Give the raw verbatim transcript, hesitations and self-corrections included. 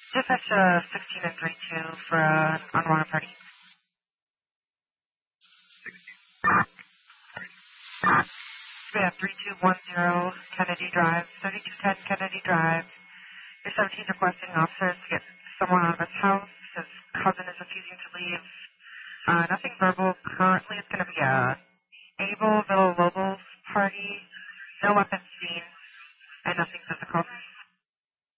Dispatch uh, sixteen and three two for uh, an unwanted party. We have three two one zero Kennedy Drive, thirty-two ten Kennedy Drive. Your seventeen requesting officers to get someone out of his house. His cousin is refusing to leave. Uh, nothing verbal. Currently it's going to be a Abelville